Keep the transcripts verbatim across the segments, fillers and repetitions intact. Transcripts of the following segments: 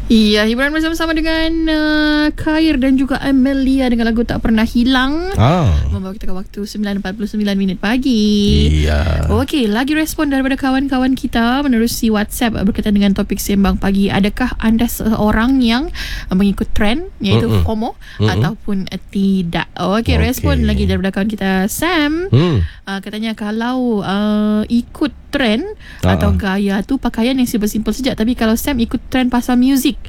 Iya, hiburan bersama-sama dengan uh, Khair dan juga Amelia dengan lagu Tak Pernah Hilang. Ah. Membawa kita ke waktu sembilan empat puluh sembilan minit pagi. Iya. Okey, lagi respon daripada kawan-kawan kita menerusi WhatsApp berkaitan dengan topik sembang pagi. Adakah anda seorang yang mengikut trend, iaitu Mm-mm. FOMO, Mm-mm. ataupun tidak? Okey, Okey. respon lagi daripada kawan kita Sam. Hmm. Uh, katanya kalau uh, ikut trend Ah. atau gaya tu pakaian yang simple-simple saja, tapi kalau Sam ikut trend pasal muzik,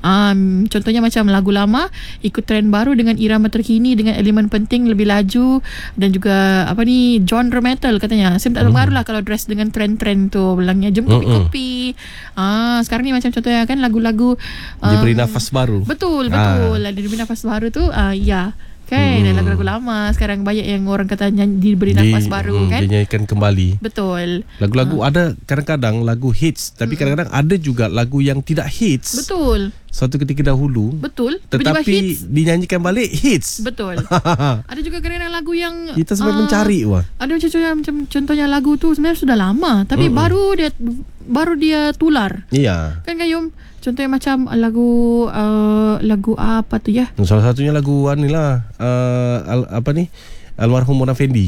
um, contohnya macam lagu lama ikut trend baru dengan irama terkini dengan elemen penting lebih laju dan juga apa ni genre metal katanya. Sam tak Hmm. terpengaruh lah kalau dress dengan trend-trend tu, bilangnya jom kopi-kopi. Ah, sekarang ni macam contohnya kan lagu-lagu um, Diberi nafas baru. Betul, betul. Ah. Diberi nafas baru tu, ah, ya. Kan, hmm. lagu-lagu lama sekarang banyak yang orang kata nyanyi, diberi nafas Di, baru hmm, kan. dinyanyikan kembali. Betul. Lagu-lagu ada kadang-kadang lagu hits, tapi kadang-kadang ada juga lagu yang tidak hits. Betul. Suatu ketika dahulu. Betul. Tetapi hits. dinyanyikan balik hits. Betul. Ada juga kadang-kadang lagu yang Kita sampai ah, mencari wah. Ada contohnya macam contohnya lagu tu sebenarnya sudah lama, tapi Mm-mm. baru dia baru dia tular. Iya. Kan Kayum? Contohnya macam lagu uh, lagu apa tu ya? Salah satunya lagu anilah uh, al, apa ni? Almarhum Mona Fendi.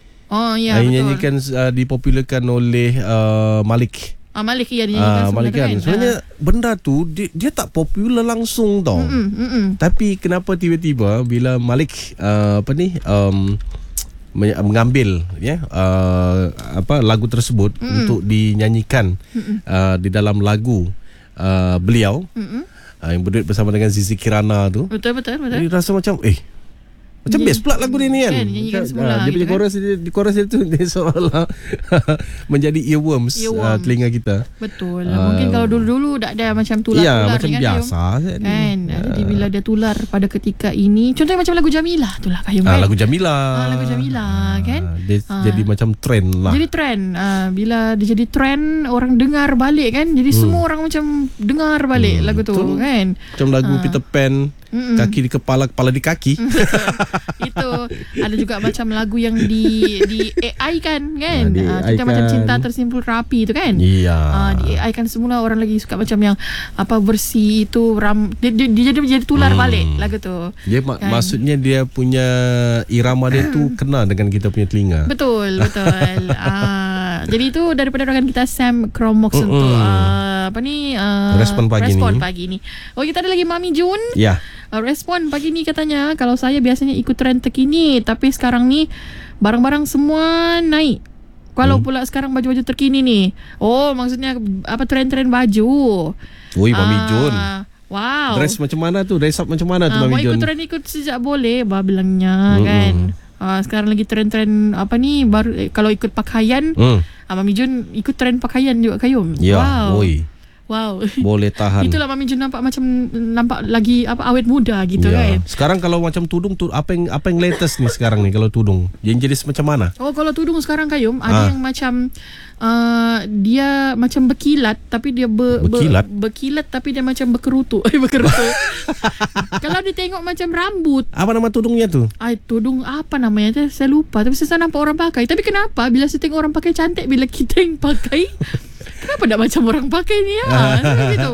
Oh ya, Uh, betul. nyanyikan uh, dipopularkan oleh uh, Malik. Ah, Malik ya dinyanyikan Ah, Malik kan. Sebenarnya Ah. benda tu dia, dia tak popular langsung tau. Mm-mm, mm-mm. Tapi kenapa tiba-tiba bila Malik uh, apa ni um, men- mengambil ya uh, apa lagu tersebut Mm-mm. untuk dinyanyikan uh, di dalam lagu uh, beliau Mm-mm. uh, yang berduet bersama dengan Zizi Kirana tu. Betul betul betul. Jadi rasa macam eh macam Dia- best pula lagu dia ni kan. kan, nyanyikan Ah, semula dia punya gitu kan. chorus dia, di chorus dia tu dia seolah menjadi earworms, Earworm. uh, telinga kita. Betul. Ah. Mungkin kalau dulu-dulu tak ada macam Ya, tular-tular macam ni kan, biasa Kayum? kan. Kan. Jadi bila dia tular pada ketika ini, contohnya macam lagu Jamilah tu lah Kayum Ah, kan. lagu Jamila. Ah, lagu Jamila, kan? Dia Ah. jadi macam trend lah. Jadi trend. Ah, bila dia jadi trend, orang dengar balik kan. Jadi Hmm. semua orang macam dengar balik Hmm, lagu tu betul. kan. Macam lagu Ah. Peter Pan, Mm-mm. kaki di kepala, kepala di kaki. Itu ada juga macam lagu yang di di A I kan kan. Ah, di Ah, A I contohnya macam kan. Cinta Tersimpul Rapi tu kan. Iya. Ah, di A I kan semula orang lagi suka macam yang apa versi itu ram dia, dia, dia jadi jadi tular Hmm. balik lagu tu. Dia mak- Kan. maksudnya dia punya irama dia tu kena dengan kita punya telinga. Betul, betul. ah, jadi itu daripada rakan kita Sam Kromox Mm-mm. untuk ah, apa ni? ah, Respon pagi respon ni. pagi ni. Oh, kita ada lagi Mami Jun. Ya. Uh, respon pagi ni katanya, kalau saya biasanya ikut trend terkini, tapi sekarang ni barang-barang semua naik. Kalau Hmm. pula sekarang baju-baju terkini ni. Oh, maksudnya apa trend-trend baju. Oi, Mami Jun. Wow. Dress macam mana tu? Dress up macam mana tu Ah, mau Mami Jun? ikut trend ikut sejak boleh, bah bilangnya Mm-mm. kan. Ah, sekarang lagi trend-trend apa ni baru eh, kalau ikut pakaian, Hmm. ah, Mami Jun ikut trend pakaian juga Kayum. Ya, Wow. oi. Wow. Boleh tahan. Itulah Mami Jun nampak macam nampak lagi apa awet muda gitu Ya. kan. Sekarang kalau macam tudung tu apa yang apa yang latest ni sekarang ni kalau tudung? Yang jenis macam mana? Oh, kalau tudung sekarang Kayum Ah. ada yang macam uh, dia macam berkilat tapi dia ber, Berkilat? ber, berkilat tapi dia macam berkerutu. Eh berkerutu. Kalau ditengok macam rambut. Apa nama tudungnya tu? Ay, tudung apa namanya? Saya lupa. Tapi saya nampak orang pakai. Tapi kenapa bila saya tengok orang pakai cantik, bila kita yang pakai kenapa tak macam orang pakai ni ya? Gitu.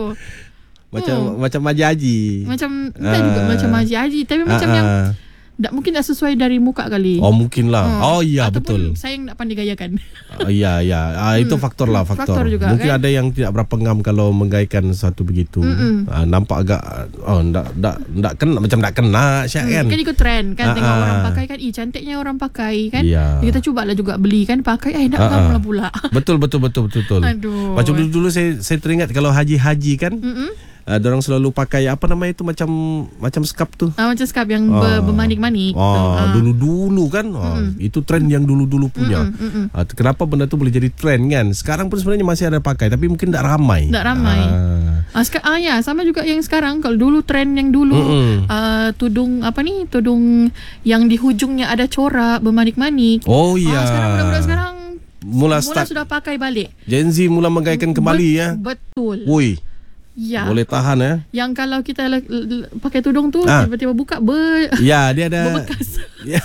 Macam Oh. macam Haji Haji. Macam tak juga Ah. macam Haji Haji tapi macam Ah, yang ah. tak mungkin tak sesuai dari muka kali. Oh mungkin lah. Hmm. Oh iya Ataupun betul. saya yang tak pandai gayakan. Oh, iya iya. Ah, itu faktor lah faktor. Faktor juga, Mungkin kan? ada yang tidak berapa ngam kalau menggaikan satu begitu. Mm-mm. Ah, nampak agak oh ndak ndak ndak kena macam ndak kena Syak kan. Kan ikut trend kan. Ah, Tengok ah. orang pakai kan. Ih cantiknya orang pakai kan. Ya. Kita cubalah juga beli kan. Pakai. Eh nak Ah, uh ah. pula. Betul betul betul betul. betul. Aduh. Macam dulu-dulu saya saya teringat kalau haji-haji kan. Mm-mm. Uh, dorang selalu pakai apa nama itu macam macam skap tu. Ah, macam skap yang Ah. ber, bermanik-manik. Ah, Ah. dulu-dulu kan. Ah, itu trend yang dulu-dulu punya. Mm-mm, mm-mm. Ah, kenapa benda tu boleh jadi trend kan? Sekarang pun sebenarnya masih ada pakai tapi mungkin tak ramai. Tak ramai. Ah. Ah, seka- ah ya, sama juga yang sekarang. Kalau dulu trend yang dulu Mm-mm. ah, tudung apa ni? Tudung yang di hujungnya ada corak bermanik-manik. Oh iya. Ah, sekarang budak-budak sekarang Mula mula start sudah pakai balik. Gen Z mula menggaikan kembali Bet- ya. Betul. Woi, Ya. boleh tahan ya. Yang kalau kita le- le- pakai tudung tu Ah. tiba-tiba buka ber Ya, dia ada berbekas. Ya.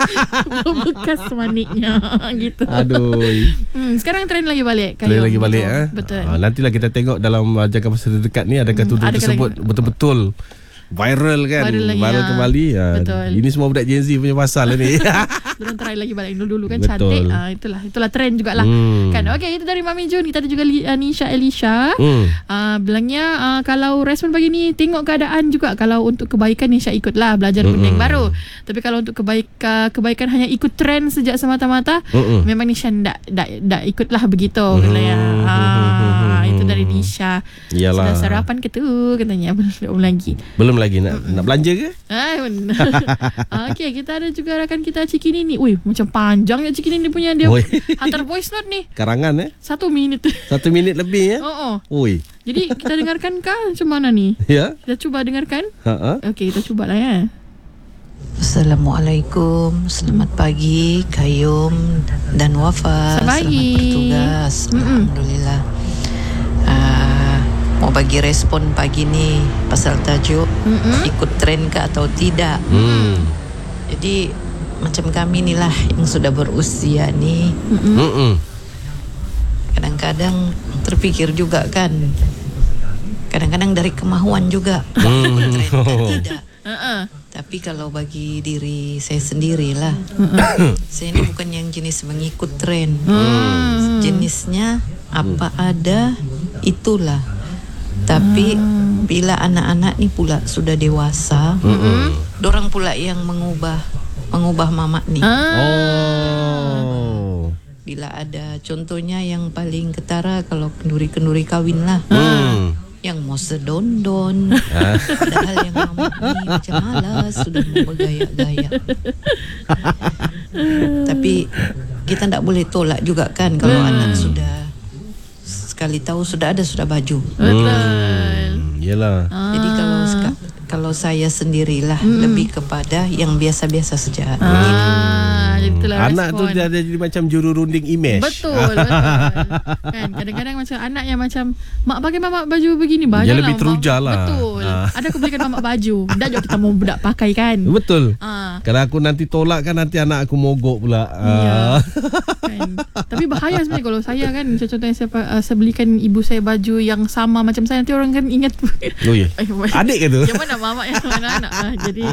Bekas maniknya gitu. Aduh. Hmm, sekarang trend lagi balik. Trend lagi balik betul, eh. Betul. Ah, nantilah kita tengok dalam uh, jangka masa terdekat ni adakah Hmm, tudung adakah tersebut lagi- betul-betul viral kan? Viral lagi, viral ah. kembali. Ah, Betul. ini semua budak Gen Z punya pasal lah ni. Diorang try lagi balik dulu-dulu kan. Betul. Cantik. Ah, itulah itulah trend jugalah. Hmm. Kan. Okey, itu dari Mami Jun. Kita ada juga uh, Nisha Elisha. Hmm. Uh, bilangnya uh, kalau respon pagi ni tengok keadaan juga. Kalau untuk kebaikan Nisha ikutlah belajar Mm-mm. benda yang baru. Tapi kalau untuk kebaikan kebaikan hanya ikut trend sejak semata-mata, Mm-mm. memang Nisha tak tak tak ikutlah begitu. Mm. Ya. Ah, itu dari Nisha. Iyalah. Sudah sarapan ke tu katanya belum lagi. Belum lagi nak nak belanja ke? Ah, okey, kita ada juga rakan kita Cikini ni. Ui, macam panjang ya Cikini ni punya dia. Oi. Hantar voice note ni. Karangan eh? Satu minit. Satu minit lebih ya? Oh, oh. Oi. Jadi kita dengarkan kah macam mana ni? Ya? Kita cuba dengarkan. Ha-ha. Okey, kita cubalah ya. Assalamualaikum, selamat pagi Kayum dan Wafa. Selamat pagi. Selamat bertugas. Mm-mm. Alhamdulillah. Uh, mau bagi respon pagi ni pasal tajuk Mm-mm. ikut tren ke atau tidak. Hmm. Jadi macam kami ni lah yang sudah berusia ni, Hmm. kadang-kadang terfikir juga kan. Kadang-kadang dari kemahuan juga Hmm. ikut tren ke tidak. Uh-uh. Tapi kalau bagi diri saya sendirilah, saya ini bukan yang jenis mengikut tren. Hmm. Jenisnya apa ada itulah. Tapi bila anak-anak ni pula sudah dewasa, dorang pula yang mengubah mengubah mamak ni. Oh. Bila ada contohnya yang paling ketara kalau kenduri-kenduri kawin lah. Hmm. Yang mau sedondon, padahal yang mamak ni macam malas sudah mau bergaya-gaya. Tapi kita tak boleh tolak juga kan kalau Hmm. anak sudah sekali tahu sudah ada sudah baju. Betul. Hmm. Yelah. Jadi kalau seka- kalau saya sendirilah lebih kepada yang biasa-biasa saja. Ah, jadi itulah Anak tu respon. dia ada jadi macam juru runding image. Betul, betul. Kan kadang-kadang macam anak yang macam mak pakai mamak baju begini baju Yang lebih teruja lah. Betul. Ah. Ada aku belikan mamak baju. Dah juga kita mau budak pakai kan. Betul. Ah. Kalau aku nanti tolak kan nanti anak aku mogok pula. Ya. Ah. Kan. Tapi bahaya sebenarnya kalau saya kan macam contohnya saya, uh, saya belikan ibu saya baju yang sama macam saya, nanti orang kan ingat Oh ya. Eh, Adik ke tu? yang mana mamak yang mana anak ah, jadi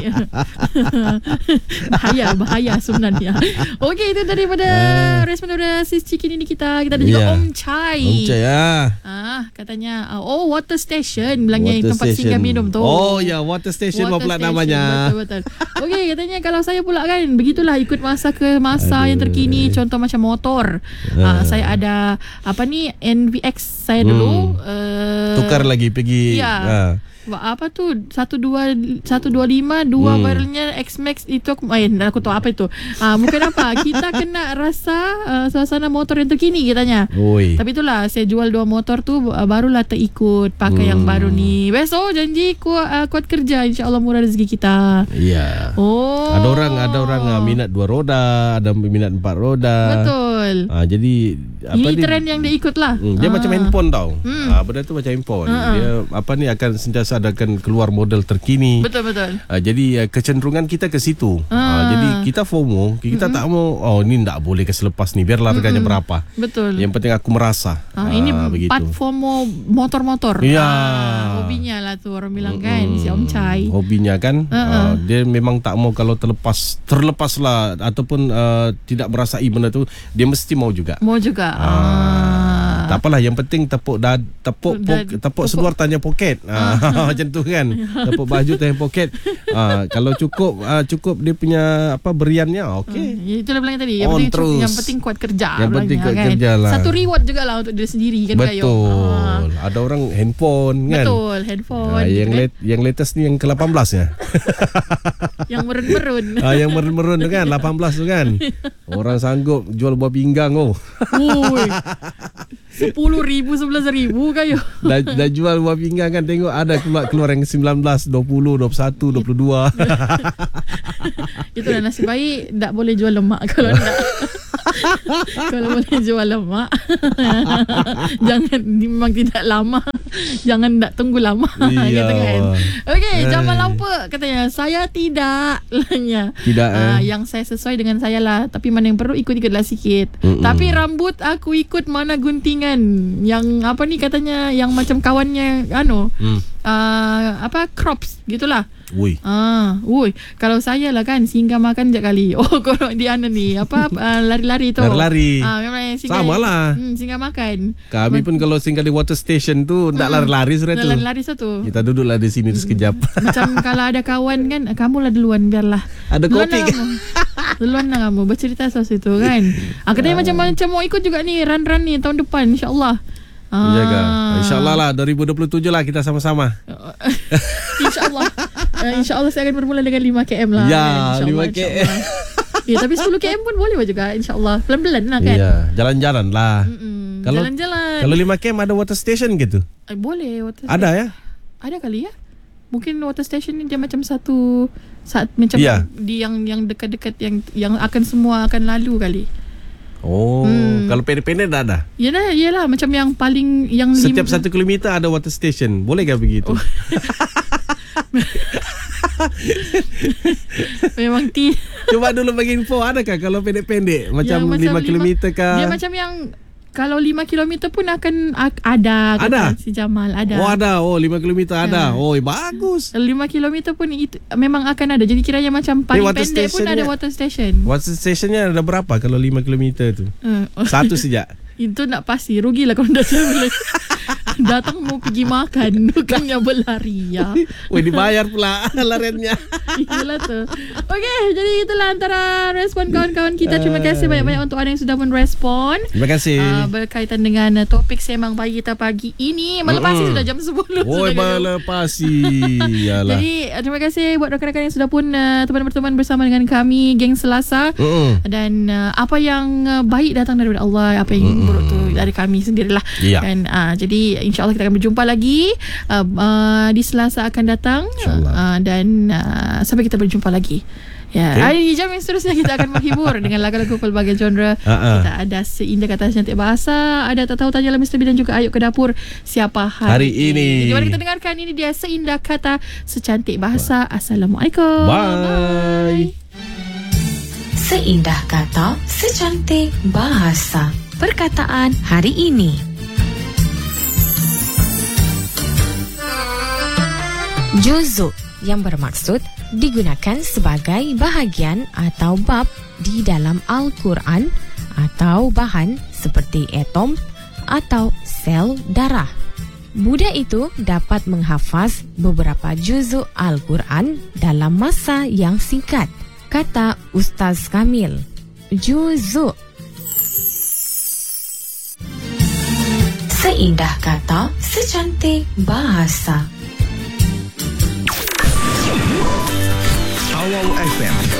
bahaya bahaya sebenarnya. Okey, itu daripada respon daripada sis Cikini ni kita. Kita ada juga Ya. Om Chai. Om Cai ah. Ah, katanya uh, oh water station bilangnya Water tempat singgah minum tu. Oh ya, water station apa pula station, namanya? Betul betul. Okey, katanya kalau saya pula kan begitulah ikut masa ke masa Aduh. yang terkini, contoh macam motor. Ah, saya ada apa ni N V X saya dulu uh, Tukar lagi pergi. Ya. ah. Wah, apa tu satu dua satu dua lima dua Hmm. barrelnya X-Max itu aku main aku tahu apa itu. Ah, bukan apa. Kita kena rasa uh, suasana motor yang terkini katanya. Oi. Tapi itulah saya jual dua motor tu uh, barulah terikut pakai yang Hmm. baru ni. Besok janji kuat, uh, kuat kerja, insya-Allah murah rezeki kita. Ya. Oh. Ada orang ada orang ah, minat dua roda, ada minat empat roda. Betul. Ah, jadi apa Ini ni? trend yang dia ikut lah. Hmm, dia Ah. macam handphone tau. Hmm. Ah, benda tu macam handphone. Ah, ah. Dia apa ni akan sentiasa akan keluar model terkini. Betul betul. Ah, jadi uh, kecenderungan kita ke situ. Ah. Ah. jadi kita FOMO, kita Mm-mm. tak mau oh ni tak boleh ke selepas ni biarlah harganya Mm-mm. berapa. Betul. Yang penting aku merasa. Ah, ini begitu. platform motor-motor. Ya. Ah, hobinya lah tu orang bilang kan si Om Chai. Hobinya kan Uh-uh. uh, dia memang tak mau kalau terlepas terlepas lah ataupun uh, tidak merasai benda tu dia mesti mau juga. Mau juga. Ah. Ah. Tak apalah yang penting tepuk dad, tepuk Dad- pok, tepuk tepuk. seluar tanya poket. Ah, macam tu kan. Tepuk baju tanya poket. Ah, kalau cukup ah, cukup dia punya apa beriannya okey. Hmm, itulah bilang tadi. Yang On penting, terus. yang penting kuat kerja. Yang penting bilangnya, kuat kerja lah. Satu reward juga lah untuk diri sendiri kan Kak Yong? Betul. Ah. Ada orang handphone kan. Betul, handphone. Ah, yang gitu kan? lat, yang latest ni yang ke lapan belas ya. Yang merun-merun. Ah, yang merun-merun tu kan lapan belas tu kan. Orang sanggup jual buah pinggang oh. Ui. Sepuluh ribu, sebelas ribu Kak Yong. dah, dah jual buah pinggang kan tengok ada keluar keluar yang sembilan belas, dua puluh, dua puluh satu, dua puluh dua. Itulah nasib baik tak boleh jual lemak kalau tak. Kalau boleh jual lama. Jangan, memang tidak lama. Jangan nak tunggu lama. Iya. Kata kan. Okey, Eh. zaman lampa katanya saya tidak lahnya. Tidak, Ah, eh. yang saya sesuai dengan saya lah. Tapi mana yang perlu ikut-ikutlah sikit. Mm-mm. Tapi rambut aku ikut mana guntingan. Yang apa ni katanya, yang macam kawannya anu. Hmm. Uh, apa crops gitulah. Wui. Ah, ui, kalau saya lah kan singgah makan je kali. Oh, kalau dia anu ni apa uh, lari-lari tu. Lari-lari. Ah, memang singgah. Sama lah. Hmm, singgah makan. Kami pun kalau singgah di water station tu tak lari-lari sudah tu. Lari-lari satu. Kita duduklah di sini sekejap. Macam kalau ada kawan kan, kamu lah duluan biarlah. Ada Duluan kopi lah kan? kamu. Duluan lah kamu bercerita soal situ kan. Ah, katanya macam-macam mau ikut juga ni run-run ni tahun depan insya-Allah. Ah. Jaga. InsyaAllah lah dua ribu dua puluh tujuh lah kita sama-sama. InsyaAllah. Uh, InsyaAllah saya akan bermula dengan lima kilometer lah. Ya, kan? lima InsyaAllah, kilometer. insyaAllah. Ya, tapi sepuluh kilometer pun boleh juga insyaAllah. Pelan-pelan lah kan. Iya, jalan-jalan lah. Mm-mm. Kalau Jalan-jalan. kalau lima kilometer ada water station gitu. Eh, boleh water Ada ya? Ada kali ya. Mungkin water station ni dia macam satu saat macam Ya. di yang yang dekat-dekat yang yang akan semua akan lalu kali. Oh, Hmm. kalau pendek-pendek tak ada. Yalah, yalah macam yang paling yang Setiap lim- satu kilometer ada water station. Boleh ke begitu? Oh. memang ti Cuba dulu bagi info, adakah kalau pendek-pendek macam yang lima kilometer kah? Dia macam yang kalau lima kilometer pun akan ak- ada kata Ada? si Jamal ada. Oh ada, oh lima kilometer ada. Ya. Oh bagus. lima kilometer pun itu memang akan ada. Jadi kiranya macam paling water pendek pun stationnya- ada water station. Water stationnya ada berapa kalau lima kilometer tu? Uh, Satu saja. Itu nak pasti rugilah kalau dah travel. Datang mau pergi makan bukannya berlari ya. Weh dibayar pula lariannya. Itulah tu. Okey, jadi itulah antara respon kawan-kawan kita. Terima kasih banyak-banyak untuk anda yang sudah merespon. Terima kasih. Uh, berkaitan dengan uh, topik Semang Pagi kita pagi ini. Melepasi Mm-mm. sudah jam sepuluh. Woi sudah melepasi. Yalah. Jadi uh, terima kasih buat rakan-rakan yang sudah pun uh, teman berteman bersama dengan kami geng Selasa. Mm-mm. Dan uh, apa yang uh, baik datang daripada Allah, apa yang Mm-mm. buruk tu dari kami sendirilah. Ya. Dan uh, jadi insya-Allah kita akan berjumpa lagi uh, uh, di Selasa akan datang. InsyaAllah. Uh, dan uh, sampai kita berjumpa lagi. Ya, Okay. okay. Di jam yang seterusnya kita akan menghibur dengan lagu-lagu pelbagai genre. Uh-uh. Kita ada Seindah Kata Cantik Bahasa, ada Tak Tahu Tanyalah Mister B dan juga Ayuk ke Dapur Siapa Hari, Hari ini. Jom kita dengarkan, ini dia Seindah Kata Secantik Bahasa. Assalamualaikum. Bye. Seindah kata, secantik bahasa. Perkataan hari ini. Juzuk yang bermaksud digunakan sebagai bahagian atau bab di dalam Al-Quran atau bahan seperti atom atau sel darah. Budak itu dapat menghafaz beberapa juzuk Al-Quran dalam masa yang singkat. Kata Ustaz Kamil, juzuk. Seindah kata, secantik bahasa. Awal F M